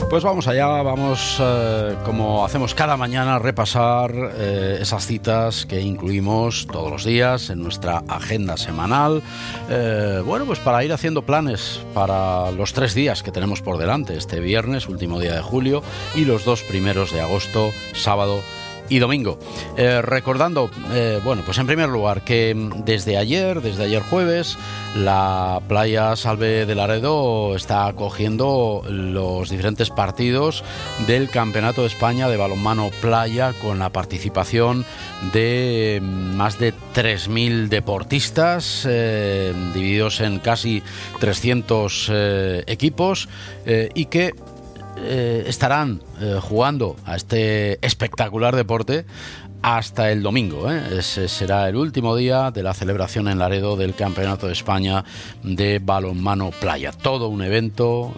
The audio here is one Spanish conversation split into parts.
Pues vamos allá, vamos como hacemos cada mañana a repasar esas citas que incluimos todos los días en nuestra agenda semanal. Bueno, pues para ir haciendo planes para los 3 días que tenemos por delante, este viernes, último día de julio, y los 2 primeros de agosto, sábado y domingo. Recordando, bueno, pues en primer lugar que desde ayer jueves, la playa Salve de Laredo está acogiendo los diferentes partidos del Campeonato de España de balonmano playa, con la participación de más de 3.000 deportistas, divididos en casi 300 equipos, y que estarán jugando a este espectacular deporte hasta el domingo. Ese será el último día de la celebración en Laredo del Campeonato de España de balonmano playa. Todo un evento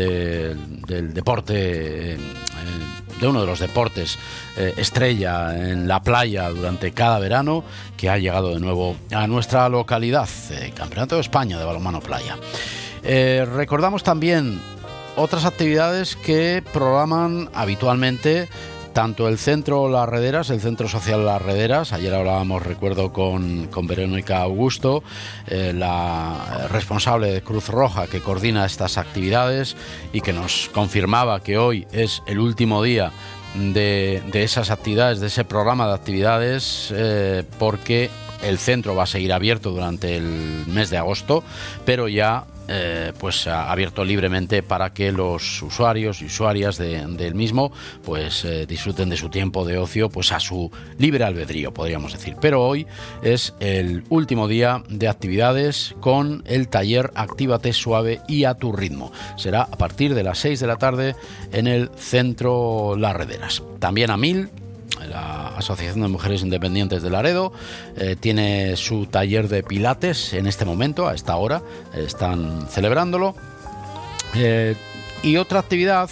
del deporte, de uno de los deportes estrella en la playa durante cada verano, que ha llegado de nuevo a nuestra localidad. Campeonato de España de balonmano playa. Recordamos también otras actividades que programan habitualmente tanto el Centro Las Rederas, el Centro Social Las Rederas. Ayer hablábamos, recuerdo, con Verónica Augusto, la responsable de Cruz Roja que coordina estas actividades, y que nos confirmaba que hoy es el último día de esas actividades, de ese programa de actividades, porque el centro va a seguir abierto durante el mes de agosto, pero ya pues ha abierto libremente para que los usuarios y usuarias del mismo pues disfruten de su tiempo de ocio pues a su libre albedrío, podríamos decir. Pero hoy es el último día de actividades con el taller Actívate Suave y a tu ritmo. Será a partir de las 6 de la tarde en el Centro Las Rederas. También AMIL, la Asociación de Mujeres Independientes de Laredo, tiene su taller de pilates en este momento, a esta hora, están celebrándolo. Y otra actividad,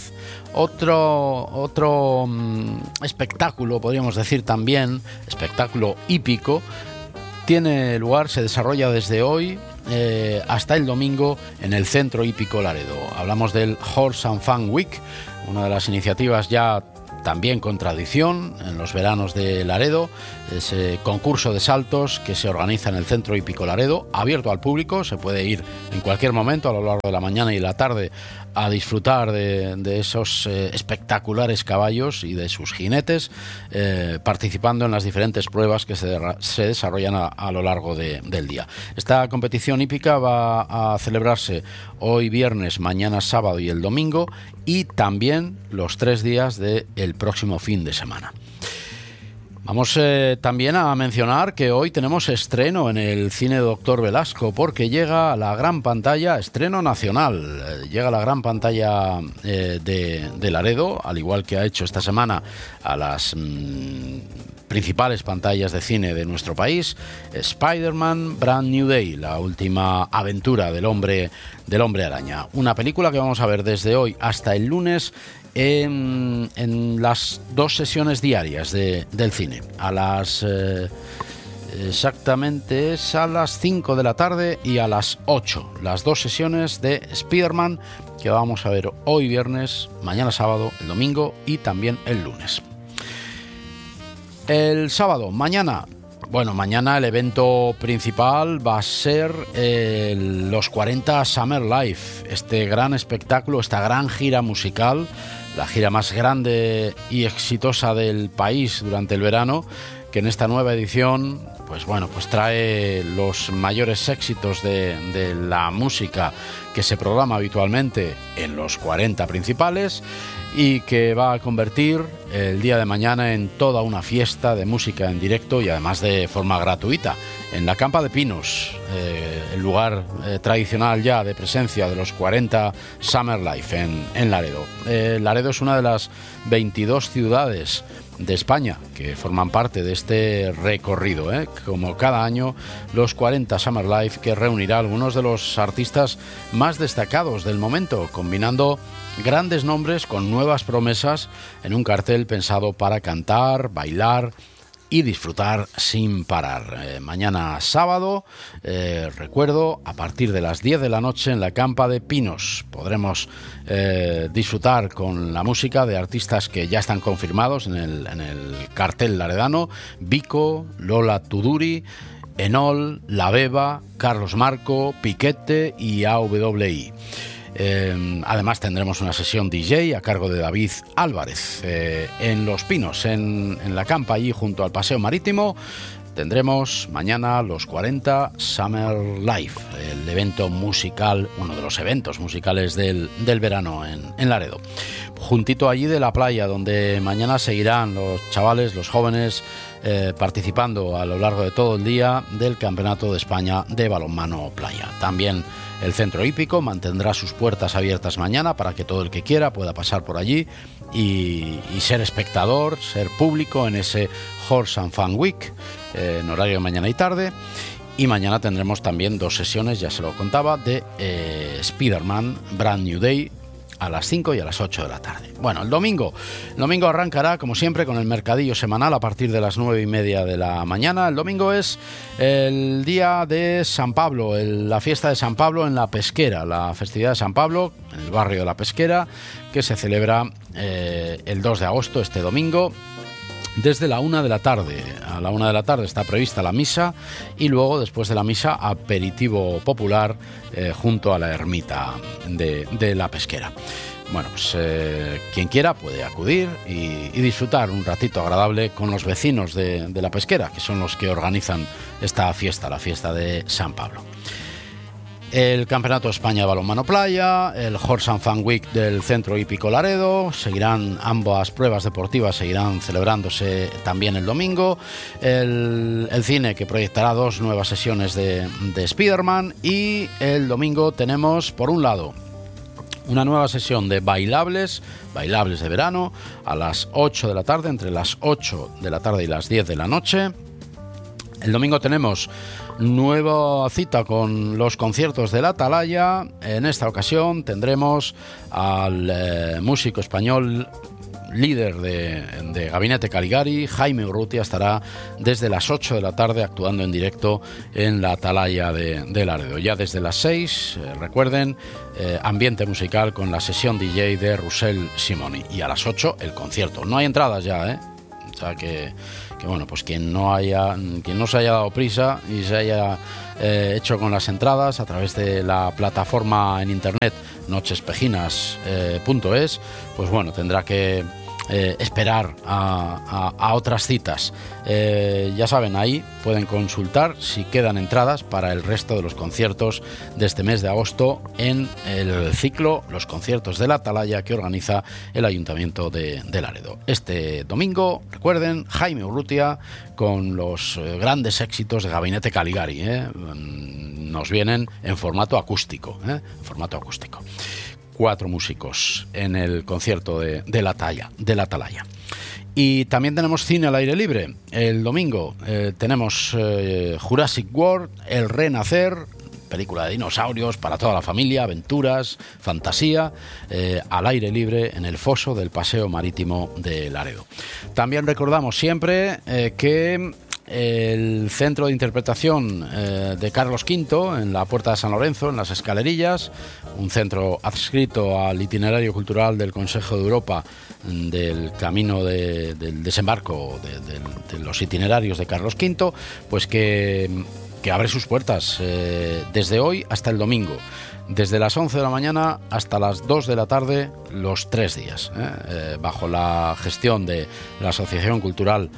otro espectáculo, podríamos decir también, espectáculo hípico, tiene lugar, se desarrolla desde hoy hasta el domingo en el Centro Hípico Laredo. Hablamos del Horse and Fun Week, una de las iniciativas ya también con tradición en los veranos de Laredo, ese concurso de saltos que se organiza en el Centro Hípico Laredo, abierto al público. Se puede ir en cualquier momento a lo largo de la mañana y la tarde a disfrutar de esos espectaculares caballos y de sus jinetes, participando en las diferentes pruebas que se desarrollan a lo largo del día. Esta competición hípica va a celebrarse hoy viernes, mañana sábado y el domingo, y también los 3 días del próximo fin de semana. Vamos también a mencionar que hoy tenemos estreno en el Cine Doctor Velasco, porque llega a la gran pantalla, estreno nacional, llega a la gran pantalla de Laredo, al igual que ha hecho esta semana a las principales pantallas de cine de nuestro país, Spider-Man Brand New Day, la última aventura del hombre araña. Una película que vamos a ver desde hoy hasta el lunes en las 2 sesiones diarias del cine. Exactamente es a las 5 de la tarde y a las 8. Las 2 sesiones de Spider-Man que vamos a ver hoy viernes, mañana sábado, el domingo y también el lunes. El sábado, mañana el evento principal va a ser los 40 Summer Life, este gran espectáculo, esta gran gira musical, la gira más grande y exitosa del país durante el verano, que en esta nueva edición pues trae los mayores éxitos de la música que se programa habitualmente en los 40 principales, y que va a convertir el día de mañana en toda una fiesta de música en directo, y además de forma gratuita, en la Campa de Pinos, el lugar tradicional ya de presencia de los 40 Summer Life en Laredo. Laredo es una de las 22 ciudades de España que forman parte de este recorrido, como cada año los 40 Summer Life, que reunirá a algunos de los artistas más destacados del momento, combinando grandes nombres con nuevas promesas en un cartel pensado para cantar, bailar, y disfrutar sin parar. Mañana sábado, recuerdo, a partir de las 10 de la noche en la Campa de Pinos podremos disfrutar con la música de artistas que ya están confirmados en el cartel laredano: Vico, Lola Tuduri, Enol, La Beba, Carlos Marco, Piquete y AWI. Además tendremos una sesión DJ a cargo de David Álvarez en Los Pinos, en la Campa, allí junto al Paseo Marítimo. Tendremos mañana los 40 Summer Live, el evento musical, uno de los eventos musicales del verano en Laredo. Juntito allí de la playa, donde mañana seguirán los chavales, los jóvenes, participando a lo largo de todo el día del Campeonato de España de Balonmano Playa. También el Centro Hípico mantendrá sus puertas abiertas mañana para que todo el que quiera pueda pasar por allí y ser espectador, ser público en ese Horse and Fun Week, en horario de mañana y tarde. Y mañana tendremos también 2 sesiones, ya se lo contaba, de Spider-Man Brand New Day a las 5 y a las 8 de la tarde. Bueno, el domingo arrancará, como siempre, con el mercadillo semanal a partir de las 9:30 de la mañana. El domingo es el día de San Pablo, la fiesta de San Pablo en La Pesquera, la festividad de San Pablo en el barrio de La Pesquera, que se celebra el 2 de agosto, este domingo, desde la 1 de la tarde. A la 1 de la tarde está prevista la misa y luego, después de la misa, aperitivo popular junto a la ermita de La Pesquera. Bueno, pues quien quiera puede acudir y disfrutar un ratito agradable con los vecinos de La Pesquera, que son los que organizan esta fiesta, la fiesta de San Pablo. El Campeonato de España de Balonmano Playa, el Horse and Fun Week del Centro Hípico Laredo, ambas pruebas deportivas seguirán celebrándose también el domingo. El cine, que proyectará 2 nuevas sesiones de Spider-Man, y el domingo tenemos, por un lado, una nueva sesión de bailables de verano a las 8 de la tarde, entre las 8 de la tarde y las 10 de la noche. El domingo tenemos nueva cita con los conciertos de la Atalaya. En esta ocasión tendremos al músico español líder de Gabinete Caligari, Jaime Urrutia. Estará desde las 8 de la tarde actuando en directo en la Atalaya de Laredo. Ya desde las 6, recuerden, ambiente musical con la sesión DJ de Russell Simoni. Y a las 8 el concierto. No hay entradas ya, o sea que bueno, pues quien no se haya dado prisa y se haya hecho con las entradas a través de la plataforma en internet nochespejinas.es, pues bueno, tendrá que esperar a otras citas. Ya saben, ahí pueden consultar si quedan entradas para el resto de los conciertos de este mes de agosto en el ciclo Los Conciertos de la Atalaya, que organiza el Ayuntamiento de Laredo. Este domingo, recuerden, Jaime Urrutia con los grandes éxitos de Gabinete Caligari. Nos vienen en formato acústico. 4 músicos en el concierto de la Atalaya. Y también tenemos cine al aire libre. El domingo tenemos Jurassic World, El Renacer, película de dinosaurios para toda la familia, aventuras, fantasía, al aire libre en el foso del Paseo Marítimo de Laredo. También recordamos siempre que el Centro de Interpretación de Carlos V en la Puerta de San Lorenzo, en las Escalerillas, un centro adscrito al itinerario cultural del Consejo de Europa del camino del desembarco de los itinerarios de Carlos V, pues que abre sus puertas desde hoy hasta el domingo, desde las 11 de la mañana hasta las 2 de la tarde, los 3 días, bajo la gestión de la Asociación Cultural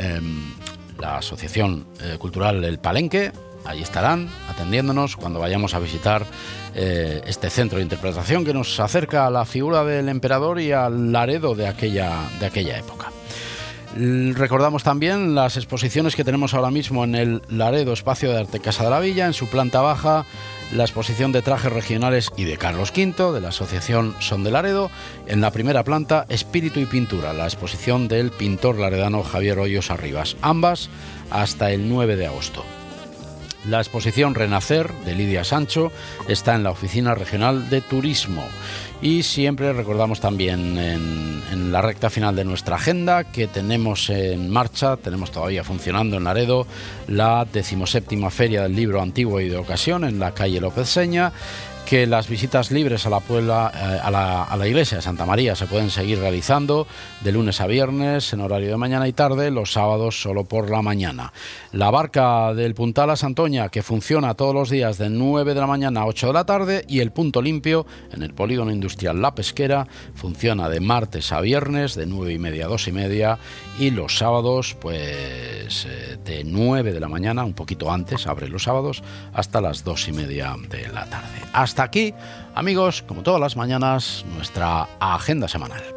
El Palenque. Allí estarán atendiéndonos cuando vayamos a visitar este centro de interpretación que nos acerca a la figura del emperador y al Laredo de aquella época. Recordamos también las exposiciones que tenemos ahora mismo en el Laredo Espacio de Arte Casa de la Villa. En su planta baja, la exposición de trajes regionales y de Carlos V, de la Asociación Son de Laredo. En la primera planta, Espíritu y Pintura, la exposición del pintor laredano Javier Hoyos Arribas. Ambas hasta el 9 de agosto. La exposición Renacer de Lidia Sancho está en la Oficina Regional de Turismo. Y siempre recordamos también en la recta final de nuestra agenda que tenemos en marcha, tenemos todavía funcionando en Laredo, la 17ª Feria del Libro Antiguo y de Ocasión en la calle López Seña, que las visitas libres a la Puebla, a la iglesia de Santa María se pueden seguir realizando de lunes a viernes en horario de mañana y tarde, los sábados solo por la mañana. La barca del Puntal a Santoña, que funciona todos los días de 9 de la mañana a 8 de la tarde, y el Punto Limpio en el Polígono Industrial La Pesquera funciona de martes a viernes de 9:30 a 2:30 y los sábados pues de 9 de la mañana, un poquito antes, abre los sábados, hasta las 2:30 de la tarde. Hasta aquí, amigos, como todas las mañanas, nuestra agenda semanal.